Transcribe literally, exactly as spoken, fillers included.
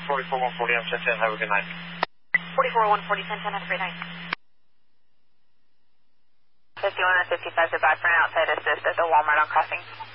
forty-four one forty, I'm ten ten, have a good night. forty-four one forty, ten ten, have a great night. fifty-one and fifty-five, goodbye for an outside assist at the Walmart on crossing.